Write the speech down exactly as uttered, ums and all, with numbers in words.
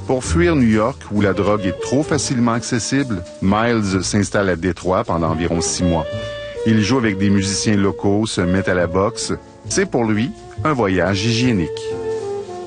Pour fuir New York, où la drogue est trop facilement accessible, Miles s'installe à Détroit pendant environ six mois. Il joue avec des musiciens locaux, se met à la boxe. C'est pour lui un voyage hygiénique.